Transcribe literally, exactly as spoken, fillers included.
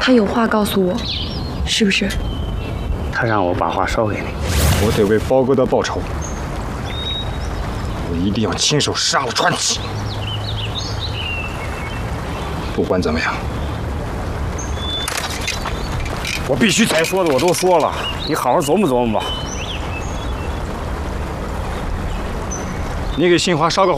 他有话告诉我，是不是？ 他让我把话捎给你。 我得为包哥的报仇，我一定要亲手杀了传奇。不管怎么样，我必须该说的我都说了，你好好琢磨琢磨吧。你给杏花捎个